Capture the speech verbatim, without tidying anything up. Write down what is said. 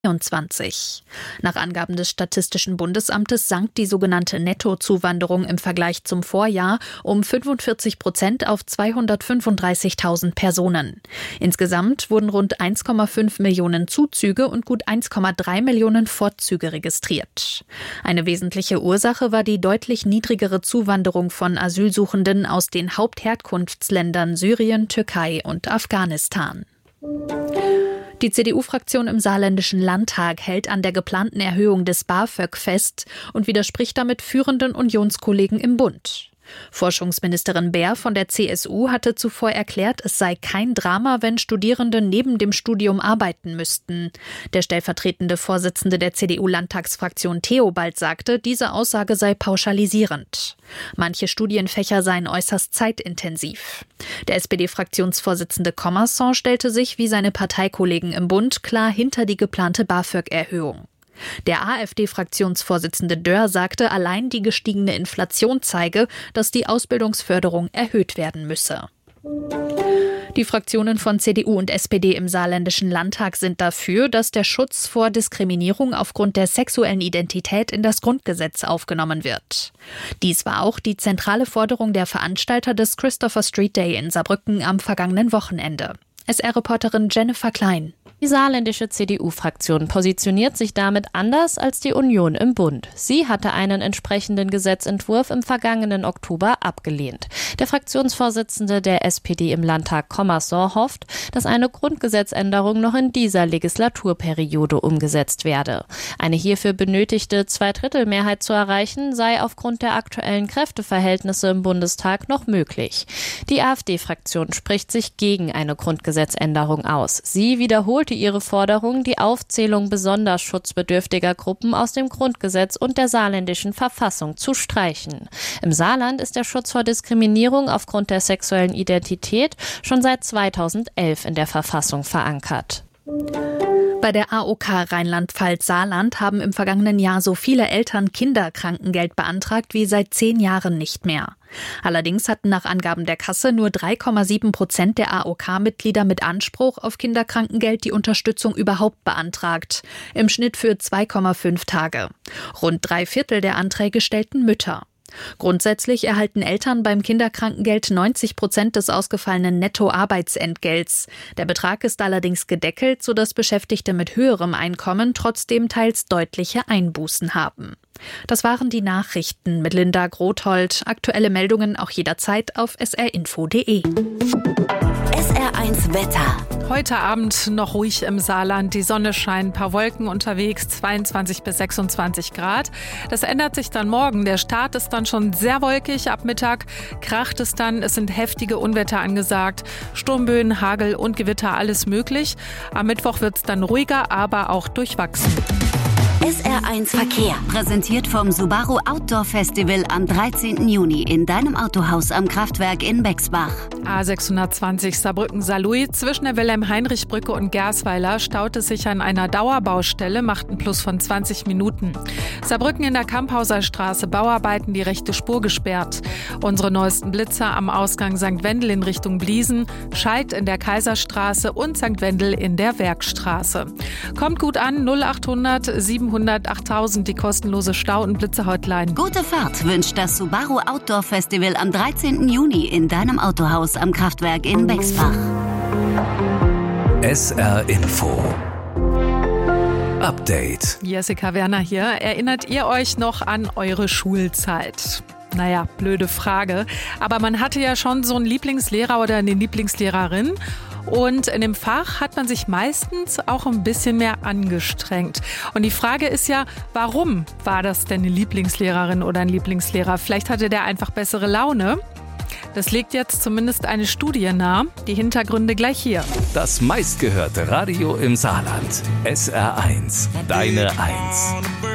vierundzwanzig. Nach Angaben des Statistischen Bundesamtes sank die sogenannte Nettozuwanderung im Vergleich zum Vorjahr um fünfundvierzig Prozent auf zweihundertfünfunddreißigtausend Personen. Insgesamt wurden rund eins Komma fünf Millionen Zuzüge und gut eins Komma drei Millionen Fortzüge registriert. Eine wesentliche Ursache war die deutlich niedrigere Zuwanderung von Asylsuchenden aus den Hauptherkunftsländern Syrien, Türkei und Afghanistan. Die C D U-Fraktion im Saarländischen Landtag hält an der geplanten Erhöhung des BAföG fest und widerspricht damit führenden Unionskollegen im Bund. Forschungsministerin Baer von der C S U hatte zuvor erklärt, es sei kein Drama, wenn Studierende neben dem Studium arbeiten müssten. Der stellvertretende Vorsitzende der C D U-Landtagsfraktion Theobald sagte, diese Aussage sei pauschalisierend. Manche Studienfächer seien äußerst zeitintensiv. Der S P D-Fraktionsvorsitzende Commerson stellte sich, wie seine Parteikollegen im Bund, klar hinter die geplante BAföG-Erhöhung. Der AfD-Fraktionsvorsitzende Dörr sagte, allein die gestiegene Inflation zeige, dass die Ausbildungsförderung erhöht werden müsse. Die Fraktionen von C D U und S P D im Saarländischen Landtag sind dafür, dass der Schutz vor Diskriminierung aufgrund der sexuellen Identität in das Grundgesetz aufgenommen wird. Dies war auch die zentrale Forderung der Veranstalter des Christopher Street Day in Saarbrücken am vergangenen Wochenende. S R-Reporterin Jennifer Klein. Die saarländische C D U-Fraktion positioniert sich damit anders als die Union im Bund. Sie hatte einen entsprechenden Gesetzentwurf im vergangenen Oktober abgelehnt. Der Fraktionsvorsitzende der S P D im Landtag Commerson hofft, dass eine Grundgesetzänderung noch in dieser Legislaturperiode umgesetzt werde. Eine hierfür benötigte Zweidrittelmehrheit zu erreichen, sei aufgrund der aktuellen Kräfteverhältnisse im Bundestag noch möglich. Die AfD-Fraktion spricht sich gegen eine Grundgesetzänderung aus. Sie wiederholt ihre Forderung, die Aufzählung besonders schutzbedürftiger Gruppen aus dem Grundgesetz und der saarländischen Verfassung zu streichen. Im Saarland ist der Schutz vor Diskriminierung aufgrund der sexuellen Identität schon seit zweitausendelf in der Verfassung verankert. Bei der A O K Rheinland-Pfalz-Saarland haben im vergangenen Jahr so viele Eltern Kinderkrankengeld beantragt wie seit zehn Jahren nicht mehr. Allerdings hatten nach Angaben der Kasse nur drei Komma sieben Prozent der A O K-Mitglieder mit Anspruch auf Kinderkrankengeld die Unterstützung überhaupt beantragt. Im Schnitt für zwei Komma fünf Tage. Rund drei Viertel der Anträge stellten Mütter. Grundsätzlich erhalten Eltern beim Kinderkrankengeld neunzig Prozent des ausgefallenen Nettoarbeitsentgelts. Der Betrag ist allerdings gedeckelt, sodass Beschäftigte mit höherem Einkommen trotzdem teils deutliche Einbußen haben. Das waren die Nachrichten mit Linda Grothold. Aktuelle Meldungen auch jederzeit auf s r info punkt d e. S R eins Wetter. Heute Abend noch ruhig im Saarland. Die Sonne scheint, ein paar Wolken unterwegs, zweiundzwanzig bis sechsundzwanzig Grad. Das ändert sich dann morgen. Der Start ist dann schon sehr wolkig. Ab Mittag kracht es dann. Es sind heftige Unwetter angesagt. Sturmböen, Hagel und Gewitter, alles möglich. Am Mittwoch wird es dann ruhiger, aber auch durchwachsen. S R eins Verkehr, präsentiert vom Subaru Outdoor Festival am dreizehnten Juni in deinem Autohaus am Kraftwerk in Bexbach. A sechshundertzwanzig Saarbrücken-Saarlouis zwischen der Wilhelm-Heinrich-Brücke und Gersweiler staut es sich an einer Dauerbaustelle, macht einen Plus von zwanzig Minuten. Saarbrücken in der Kamphauser Straße, Bauarbeiten, die rechte Spur gesperrt. Unsere neuesten Blitzer am Ausgang Sankt Wendel in Richtung Bliesen, Scheid in der Kaiserstraße und Sankt Wendel in der Werkstraße. Kommt gut an, null achthundert siebenhundert achttausend, die kostenlose Stau- und Blitzer-Hotline. Gute Fahrt wünscht das Subaru Outdoor Festival am dreizehnten Juni in deinem Autohaus am Kraftwerk in Bexbach. S R Info Update. Jessica Werner hier. Erinnert ihr euch noch an eure Schulzeit? Naja, blöde Frage. Aber man hatte ja schon so einen Lieblingslehrer oder eine Lieblingslehrerin. Und in dem Fach hat man sich meistens auch ein bisschen mehr angestrengt. Und die Frage ist ja, warum war das denn eine Lieblingslehrerin oder ein Lieblingslehrer? Vielleicht hatte der einfach bessere Laune. Das legt jetzt zumindest eine Studie nahe. Die Hintergründe gleich hier. Das meistgehörte Radio im Saarland. S R eins. Deine Eins.